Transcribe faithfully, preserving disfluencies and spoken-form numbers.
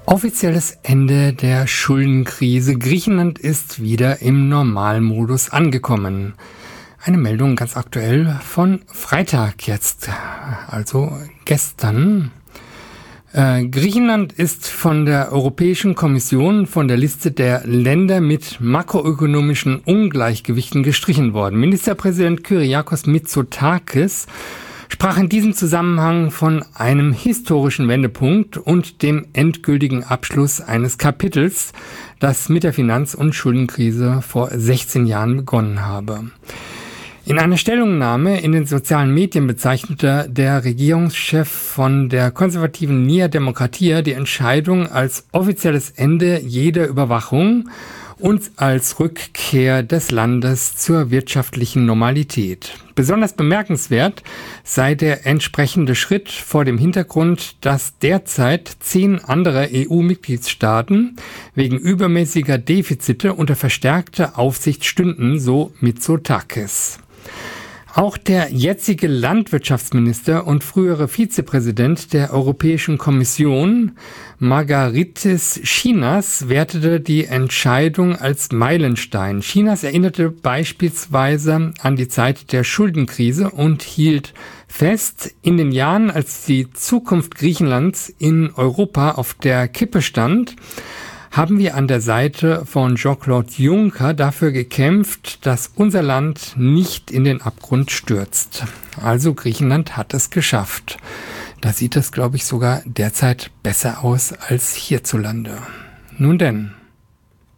Offizielles Ende der Schuldenkrise. Griechenland ist wieder im Normalmodus angekommen. Eine Meldung ganz aktuell von Freitag jetzt, also gestern. Äh, Griechenland ist von der Europäischen Kommission von der Liste der Länder mit makroökonomischen Ungleichgewichten gestrichen worden. Ministerpräsident Kyriakos Mitsotakis sprach in diesem Zusammenhang von einem historischen Wendepunkt und dem endgültigen Abschluss eines Kapitels, das mit der Finanz- und Schuldenkrise vor sechzehn Jahren begonnen habe. In einer Stellungnahme in den sozialen Medien bezeichnete der Regierungschef von der konservativen Nea Demokratia die Entscheidung als offizielles Ende jeder Überwachung und als Rückkehr des Landes zur wirtschaftlichen Normalität. Besonders bemerkenswert sei der entsprechende Schritt vor dem Hintergrund, dass derzeit zehn andere E U-Mitgliedstaaten wegen übermäßiger Defizite unter verstärkter Aufsicht stünden, so Mitsotakis. Auch der jetzige Landwirtschaftsminister und frühere Vizepräsident der Europäischen Kommission, Margaritis Schinas, wertete die Entscheidung als Meilenstein. Schinas erinnerte beispielsweise an die Zeit der Schuldenkrise und hielt fest, in den Jahren, als die Zukunft Griechenlands in Europa auf der Kippe stand, haben wir an der Seite von Jean-Claude Juncker dafür gekämpft, dass unser Land nicht in den Abgrund stürzt. Also Griechenland hat es geschafft. Da sieht es, glaube ich, sogar derzeit besser aus als hierzulande. Nun denn.